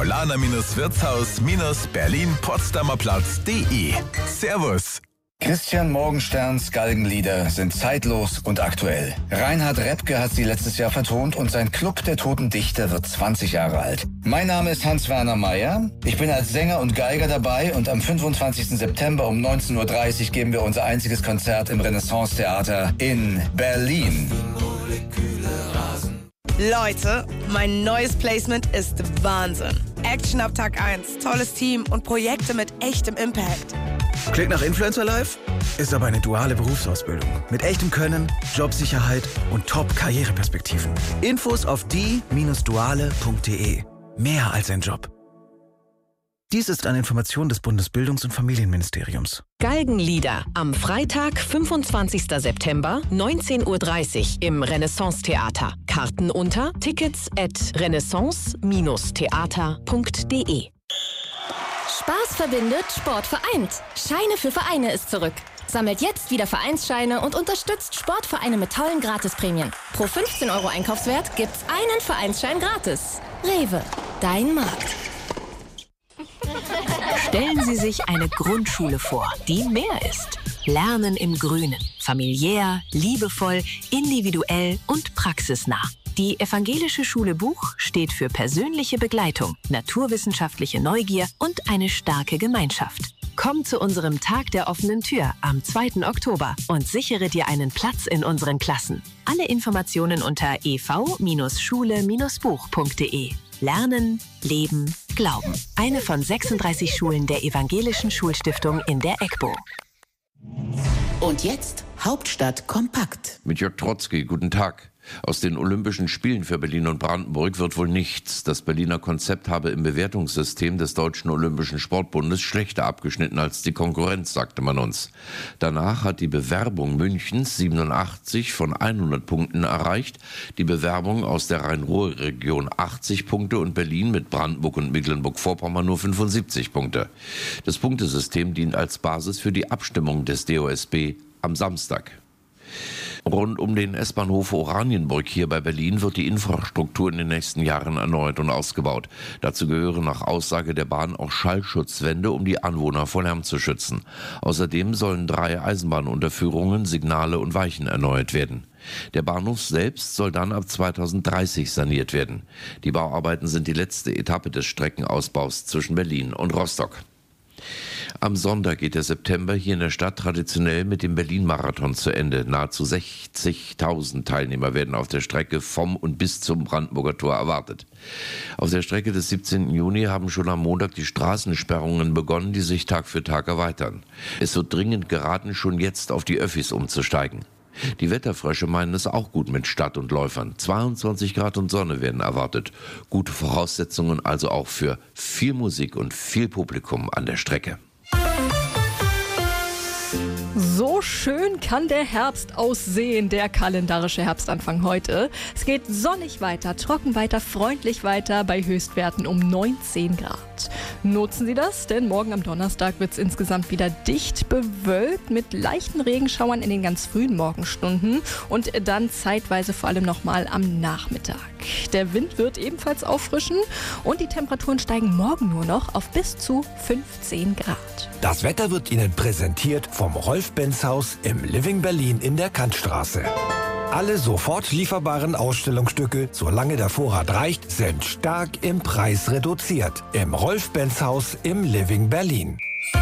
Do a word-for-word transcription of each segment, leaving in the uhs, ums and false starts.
Paulaner-Wirtshaus-Berlin-Potsdamer Platz.de. Servus. Christian Morgensterns Galgenlieder sind zeitlos und aktuell. Reinhard Repke hat sie letztes Jahr vertont und sein Club der Toten Dichter wird zwanzig Jahre alt. Mein Name ist Hans-Werner Meyer. Ich bin als Sänger und Geiger dabei und am fünfundzwanzigsten September um neunzehn Uhr dreißig geben wir unser einziges Konzert im Renaissance Theater in Berlin. Leute, mein neues Placement ist Wahnsinn. Action ab Tag eins, tolles Team und Projekte mit echtem Impact. Klingt nach Influencer Life? Ist aber eine duale Berufsausbildung. Mit echtem Können, Jobsicherheit und Top-Karriereperspektiven. Infos auf die Bindestrich duale Punkt de. Mehr als ein Job. Dies ist eine Information des Bundesbildungs- und Familienministeriums. Galgenlieder am Freitag, fünfundzwanzigsten September, neunzehn Uhr dreißig im Renaissance Theater. Karten unter tickets at renaissance Bindestrich theater Punkt de. Spaß verbindet, Sport vereint. Scheine für Vereine ist zurück. Sammelt jetzt wieder Vereinsscheine und unterstützt Sportvereine mit tollen Gratisprämien. Pro fünfzehn Euro Einkaufswert gibt's einen Vereinsschein gratis. Rewe, dein Markt. Stellen Sie sich eine Grundschule vor, die mehr ist. Lernen im Grünen. Familiär, liebevoll, individuell und praxisnah. Die Evangelische Schule Buch steht für persönliche Begleitung, naturwissenschaftliche Neugier und eine starke Gemeinschaft. Komm zu unserem Tag der offenen Tür am zweiten Oktober und sichere dir einen Platz in unseren Klassen. Alle Informationen unter e v Schule Buch Punkt de. Lernen, Leben, Glauben. Eine von sechsunddreißig Schulen der Evangelischen Schulstiftung in der EGBO. Und jetzt Hauptstadt kompakt. Mit Jörg Trotzki, guten Tag. Aus den Olympischen Spielen für Berlin und Brandenburg wird wohl nichts. Das Berliner Konzept habe im Bewertungssystem des Deutschen Olympischen Sportbundes schlechter abgeschnitten als die Konkurrenz, sagte man uns. Danach hat die Bewerbung Münchens siebenundachtzig von hundert Punkten erreicht, die Bewerbung aus der Rhein-Ruhr-Region achtzig Punkte und Berlin mit Brandenburg und Mecklenburg-Vorpommern nur fünfundsiebzig Punkte. Das Punktesystem dient als Basis für die Abstimmung des D O S B am Samstag. Rund um den S-Bahnhof Oranienburg hier bei Berlin wird die Infrastruktur in den nächsten Jahren erneuert und ausgebaut. Dazu gehören nach Aussage der Bahn auch Schallschutzwände, um die Anwohner vor Lärm zu schützen. Außerdem sollen drei Eisenbahnunterführungen, Signale und Weichen erneuert werden. Der Bahnhof selbst soll dann ab zweitausenddreißig saniert werden. Die Bauarbeiten sind die letzte Etappe des Streckenausbaus zwischen Berlin und Rostock. Am Sonntag geht der September hier in der Stadt traditionell mit dem Berlin-Marathon zu Ende. Nahezu sechzigtausend Teilnehmer werden auf der Strecke vom und bis zum Brandenburger Tor erwartet. Auf der Strecke des siebzehnten Juni haben schon am Montag die Straßensperrungen begonnen, die sich Tag für Tag erweitern. Es wird dringend geraten, schon jetzt auf die Öffis umzusteigen. Die Wetterfrösche meinen es auch gut mit Stadt und Läufern. zweiundzwanzig Grad und Sonne werden erwartet. Gute Voraussetzungen also auch für viel Musik und viel Publikum an der Strecke. So schön kann der Herbst aussehen, der kalendarische Herbstanfang heute. Es geht sonnig weiter, trocken weiter, freundlich weiter bei Höchstwerten um neunzehn Grad. Nutzen Sie das, denn morgen am Donnerstag wird es insgesamt wieder dicht bewölkt mit leichten Regenschauern in den ganz frühen Morgenstunden und dann zeitweise vor allem nochmal am Nachmittag. Der Wind wird ebenfalls auffrischen und die Temperaturen steigen morgen nur noch auf bis zu fünfzehn Grad. Das Wetter wird Ihnen präsentiert vom Rolf-Benz-Haus im Living Berlin in der Kantstraße. Alle sofort lieferbaren Ausstellungsstücke, solange der Vorrat reicht, sind stark im Preis reduziert. Im Rolf-Benz-Haus im Living Berlin.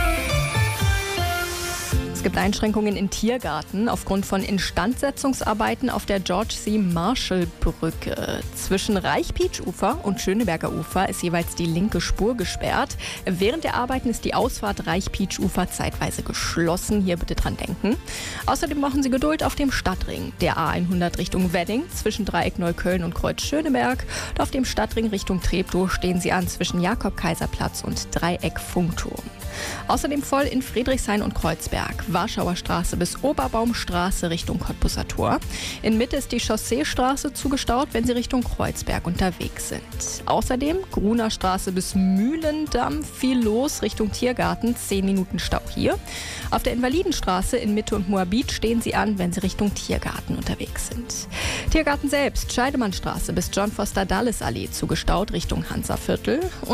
Es gibt Einschränkungen in Tiergarten aufgrund von Instandsetzungsarbeiten auf der George C. Marshall Brücke. Zwischen Reichpietsch-Ufer und Schöneberger Ufer ist jeweils die linke Spur gesperrt. Während der Arbeiten ist die Ausfahrt Reichpietsch-Ufer zeitweise geschlossen. Hier bitte dran denken. Außerdem brauchen Sie Geduld auf dem Stadtring. Der A hundert Richtung Wedding zwischen Dreieck Neukölln und Kreuz Schöneberg. Und auf dem Stadtring Richtung Treptow stehen Sie an zwischen Jakob-Kaiser-Platz und Dreieck Funkturm. Außerdem voll in Friedrichshain und Kreuzberg. Warschauer Straße bis Oberbaumstraße Richtung Cottbusser Tor. In Mitte ist die Chausseestraße zugestaut, wenn Sie Richtung Kreuzberg unterwegs sind. Außerdem Gruner Straße bis Mühlendamm, viel los Richtung Tiergarten, zehn Minuten Stau hier. Auf der Invalidenstraße in Mitte und Moabit stehen Sie an, wenn Sie Richtung Tiergarten unterwegs sind. Tiergarten selbst, Scheidemannstraße bis John Foster Dulles Allee zugestaut Richtung Hansaviertel.